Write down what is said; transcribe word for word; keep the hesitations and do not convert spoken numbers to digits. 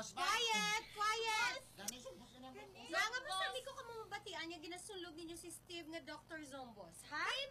Zombos ba? Quiet! Quiet! Gani, Zombos na lang. Nga nga ba sabi ko kamamabatian niya ginasulog ninyo si Steve nga Doctor Zombos, ha? Ay,